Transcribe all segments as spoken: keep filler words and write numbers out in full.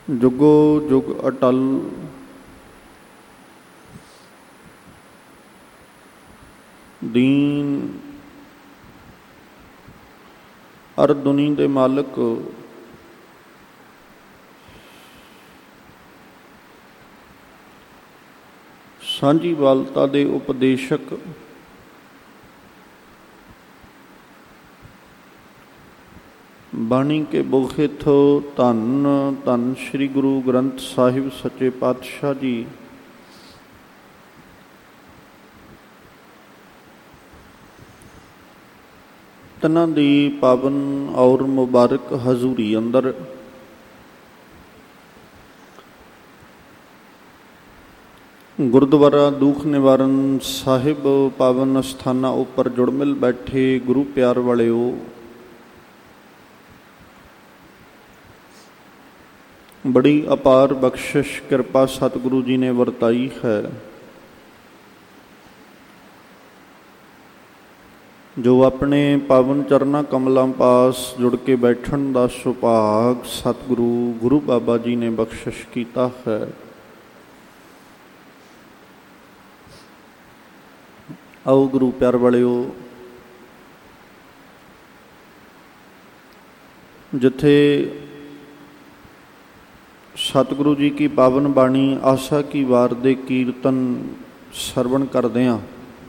ਜੁਗੋ ਜੁਗ ਅਟਲ ਦੀਨ ਅਰ ਦੁਨੀ ਦੇ ਮਾਲਕ ਸਾਂਝੀ ਵਾਲਤਾ ਦੇ ਉਪਦੇਸ਼ਕ ਬਾਣੀ ਕੇ ਬੋਖੇ ਥੋ ਧੰਨ ਧੰਨ ਸ੍ਰੀ ਗੁਰੂ ਗ੍ਰੰਥ ਸਾਹਿਬ ਸੱਚੇ ਪਾਤਸ਼ਾਹ ਜੀ ਤਨਾਂ ਦੀ ਪਾਵਨ ਔਰ ਮੁਬਾਰਕ ਹਜ਼ੂਰੀ ਅੰਦਰ ਗੁਰਦੁਆਰਾ ਦੂਖ ਨਿਵਾਰਨ ਸਾਹਿਬ ਪਾਵਨ ਅਸਥਾਨਾਂ ਉੱਪਰ ਜੁੜ ਮਿਲ ਬੈਠੇ ਗੁਰੂ ਪਿਆਰ ਵਾਲਿਓ, ਬੜੀ ਅਪਾਰ ਬਖਸ਼ਿਸ਼ ਕਿਰਪਾ ਸਤਿਗੁਰੂ ਜੀ ਨੇ ਵਰਤਾਈ ਹੈ, ਜੋ ਆਪਣੇ ਪਾਵਨ ਚਰਨਾਂ ਕਮਲਾਂ ਪਾਸ ਜੁੜ ਕੇ ਬੈਠਣ ਦਾ ਸੁਭਾਗ ਸਤਿਗੁਰੂ ਗੁਰੂ ਬਾਬਾ ਜੀ ਨੇ ਬਖਸ਼ਿਸ਼ ਕੀਤਾ ਹੈ। ਆਓ ਗੁਰੂ ਪਿਆਰ ਵਾਲਿਓ, ਜਿੱਥੇ ਸਤਿਗੁਰੂ ਜੀ ਕੀ ਪਾਵਨ ਬਾਣੀ ਆਸਾ ਕੀ ਵਾਰ ਦੇ ਕੀਰਤਨ ਸਰਵਣ ਕਰਦੇ ਹਾਂ,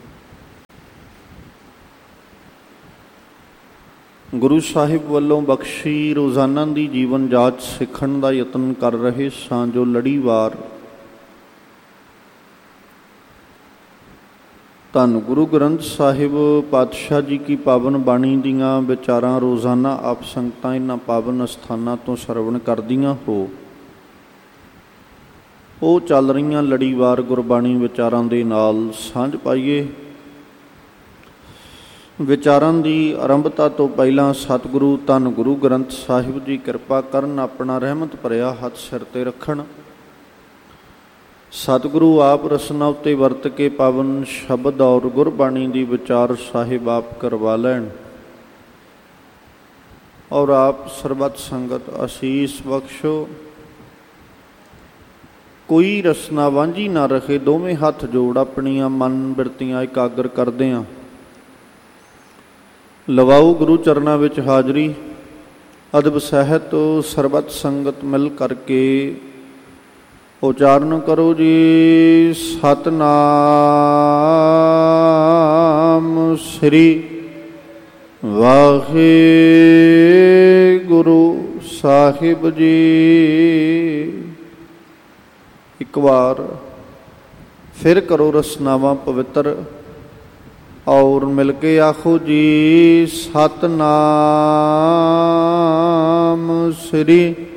ਗੁਰੂ ਸਾਹਿਬ ਵੱਲੋਂ ਬਖਸ਼ੀ ਰੋਜ਼ਾਨਾ ਦੀ ਜੀਵਨ ਜਾਚ ਸਿੱਖਣ ਦਾ ਯਤਨ ਕਰ ਰਹੇ ਸਾਂ, ਜੋ ਲੜੀਵਾਰ ਧੰਨ ਗੁਰੂ ਗ੍ਰੰਥ ਸਾਹਿਬ ਪਾਤਸ਼ਾਹ ਜੀ ਕੀ ਪਾਵਨ ਬਾਣੀ ਦੀਆਂ ਵਿਚਾਰਾਂ ਰੋਜ਼ਾਨਾ ਆਪ ਸੰਗਤਾਂ ਇਹਨਾਂ ਪਾਵਨ ਅਸਥਾਨਾਂ ਤੋਂ ਸਰਵਣ ਕਰਦੀਆਂ ਹੋ, ਉਹ ਚੱਲ ਰਹੀਆਂ ਲੜੀਵਾਰ ਗੁਰਬਾਣੀ ਵਿਚਾਰਾਂ ਦੇ ਨਾਲ ਸਾਂਝ ਪਾਈਏ। ਵਿਚਾਰਾਂ ਦੀ ਆਰੰਭਤਾ ਤੋਂ ਪਹਿਲਾਂ ਸਤਿਗੁਰੂ ਧੰਨ ਗੁਰੂ ਗ੍ਰੰਥ ਸਾਹਿਬ ਜੀ ਕਿਰਪਾ ਕਰਨ, ਆਪਣਾ ਰਹਿਮਤ ਭਰਿਆ ਹੱਥ ਸਿਰ ਤੇ ਰੱਖਣ। ਸਤਿਗੁਰੂ ਆਪ ਰਸਨਾ ਉੱਤੇ ਵਰਤ ਕੇ ਪਾਵਨ ਸ਼ਬਦ ਔਰ ਗੁਰਬਾਣੀ ਦੀ ਵਿਚਾਰ ਸਾਹਿਬ ਆਪ ਕਰਵਾ ਲੈਣ ਔਰ ਆਪ ਸਰਬਤ ਸੰਗਤ ਅਸੀਸ ਬਖਸ਼ੋ। ਕੋਈ ਰਸਨਾ ਵਾਂਝੀ ਨਾ ਰਹੇ, ਦੋਵੇਂ ਹੱਥ ਜੋੜ ਆਪਣੀਆਂ ਮਨ ਬਿਰਤੀਆਂ ਇਕਾਗਰ ਕਰਦੇ ਹਾਂ। ਲਵਾਓ ਗੁਰੂ ਚਰਨਾਂ ਵਿੱਚ ਹਾਜ਼ਰੀ, ਅਦਬ ਸਹਿਤ ਸਰਬਤ ਸੰਗਤ ਮਿਲ ਕਰਕੇ ਉਚਾਰਨ ਕਰੋ ਜੀ। ਸਤਿਨਾਮ ਸ੍ਰੀ ਵਾਹਿਗੁਰੂ ਸਾਹਿਬ ਜੀ। ਇੱਕ ਵਾਰ ਫਿਰ ਕਰੋ ਰਸਨਾਵਾਂ ਪਵਿੱਤਰ ਔਰ ਮਿਲ ਕੇ ਆਖੋ ਜੀ। ਸਤਿਨਾਮ ਸ੍ਰੀ